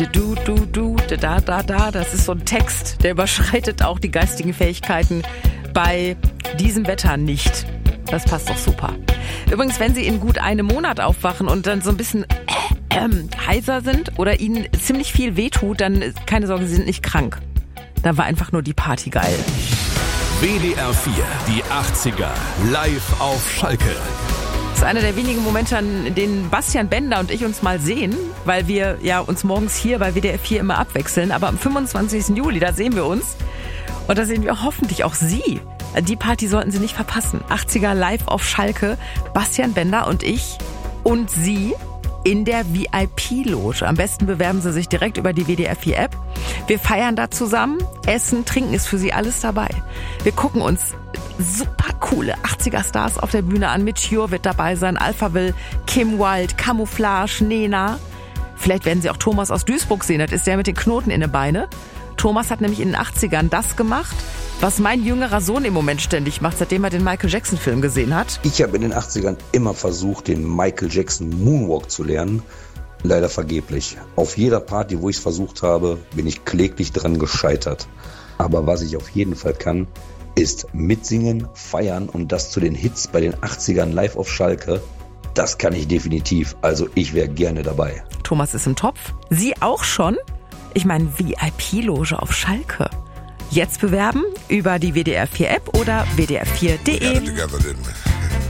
Das ist so ein Text, der überschreitet auch die geistigen Fähigkeiten bei diesem Wetter nicht. Das passt doch super. Übrigens, wenn Sie in gut einem Monat aufwachen und dann so ein bisschen heiser sind oder Ihnen ziemlich viel wehtut, dann keine Sorge, Sie sind nicht krank. Da war einfach nur die Party geil. WDR 4, die 80er, live auf Schalke. Das ist einer der wenigen Momente, in denen Bastian Bender und ich uns mal sehen, weil wir ja uns morgens hier bei WDR 4 immer abwechseln. Aber am 25. Juli, da sehen wir uns. Und da sehen wir hoffentlich auch Sie. Die Party sollten Sie nicht verpassen. 80er live auf Schalke. Bastian Bender und ich und Sie in der VIP-Loge. Am besten bewerben Sie sich direkt über die WDR 4-App. Wir feiern da zusammen. Essen, Trinken ist für Sie alles dabei. Wir gucken uns super coole 80er-Stars auf der Bühne an. Mitch Ure wird dabei sein, Alphaville, Kim Wilde, Camouflage, Nena. Vielleicht werden Sie auch Thomas aus Duisburg sehen. Das ist der mit den Knoten in den Beinen. Thomas hat nämlich in den 80ern das gemacht, was mein jüngerer Sohn im Moment ständig macht, seitdem er den Michael Jackson-Film gesehen hat. Ich habe in den 80ern immer versucht, den Michael Jackson Moonwalk zu lernen. Leider vergeblich. Auf jeder Party, wo ich es versucht habe, bin ich kläglich dran gescheitert. Aber was ich auf jeden Fall kann, ist mitsingen, feiern und das zu den Hits bei den 80ern live auf Schalke. Das kann ich definitiv. Also ich wäre gerne dabei. Thomas ist im Topf. Sie auch schon? Ich meine, VIP-Loge auf Schalke. Jetzt bewerben über die WDR 4-App oder wdr4.de.